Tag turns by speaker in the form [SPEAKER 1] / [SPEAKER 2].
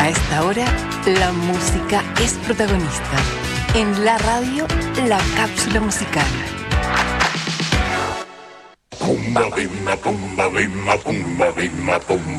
[SPEAKER 1] A esta hora, la música es protagonista. En la radio, la cápsula musical.
[SPEAKER 2] Pumba, bimba, pumba, bimba, pumba, bimba, pumba.